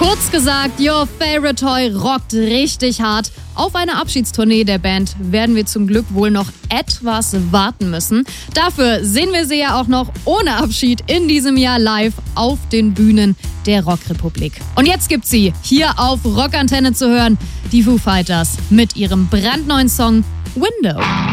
Kurz gesagt, Your Favorite Toy rockt richtig hart. Auf eine Abschiedstournee der Band werden wir zum Glück wohl noch etwas warten müssen. Dafür sehen wir sie ja auch noch ohne Abschied in diesem Jahr live auf den Bühnen der Rockrepublik. Und jetzt gibt's sie hier auf Rockantenne zu hören, die Foo Fighters mit ihrem brandneuen Song Window.